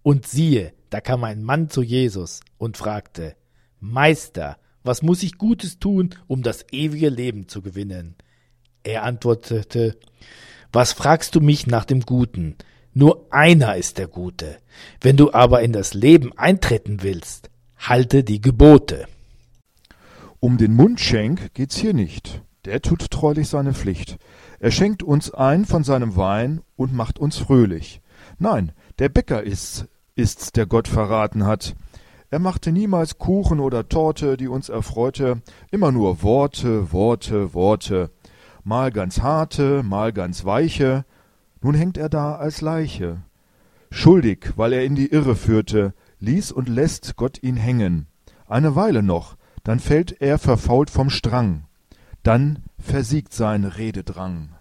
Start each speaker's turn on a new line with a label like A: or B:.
A: Und siehe, da kam ein Mann zu Jesus und fragte: Meister, was muss ich Gutes tun, um das ewige Leben zu gewinnen? Er antwortete: Was fragst du mich nach dem Guten? Nur einer ist der Gute. Wenn du aber in das Leben eintreten willst, halte die Gebote.
B: Um den Mundschenk geht's hier nicht. Der tut treulich seine Pflicht. Er schenkt uns ein von seinem Wein und macht uns fröhlich. Nein, der Bäcker ist's, der Gott verraten hat. Er machte niemals Kuchen oder Torte, die uns erfreute, immer nur Worte, Worte, Worte. Mal ganz harte, mal ganz weiche, nun hängt er da als Leiche. Schuldig, weil er in die Irre führte, ließ und lässt Gott ihn hängen. Eine Weile noch, dann fällt er verfault vom Strang, dann versiegt sein Rededrang.